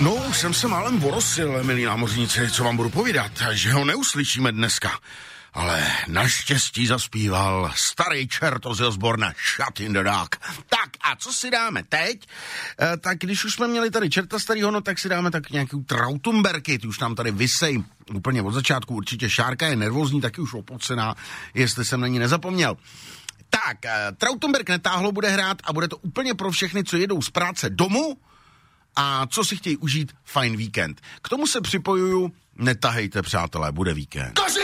No, už jsem se málem orosil, milí námořníci, co vám budu povídat, že ho neuslyšíme dneska. Ale naštěstí zaspíval starý čert Ozzy Osbourne, Shut in the Dark. Tak a co si dáme teď? Tak když už jsme měli tady čerta starýho, no tak si dáme tak nějaký Trautumberky, ty už nám tady visej úplně od začátku, určitě Šárka je nervózní, taky už opocená, jestli jsem na ní nezapomněl. Tak, Trautumberk netáhlo bude hrát a bude to úplně pro všechny, co jedou z práce domů a co si chtějí užít fajn víkend. K tomu se připojuju, netahejte přátelé, bude víkend.